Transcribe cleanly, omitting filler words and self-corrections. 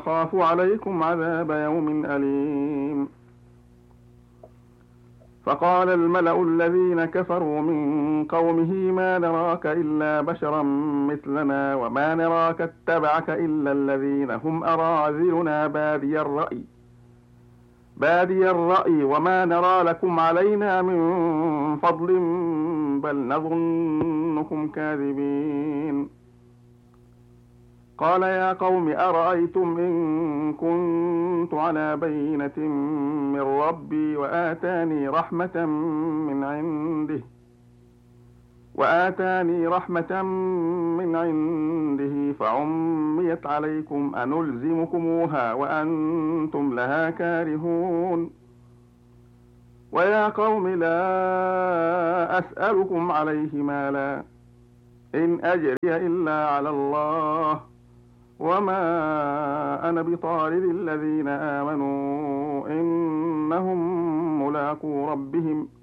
أخاف عليكم عذاب يوم أليم. فقال الملأ الذين كفروا من قومه ما نراك إلا بشرا مثلنا وما نراك اتبعك إلا الذين هم أراذلنا بادي الرأي وما نرى لكم علينا من فضل بل نظنكم كاذبين. قال يا قوم أرأيتم إن كنت على بينة من ربي وآتاني رحمة من عنده فعميت عليكم أنلزمكموها وأنتم لها كارهون. ويا قوم لا أسألكم عليه مالا إن أجري إلا على الله وما أنا بطارد الذين آمنوا إنهم ملاقو ربهم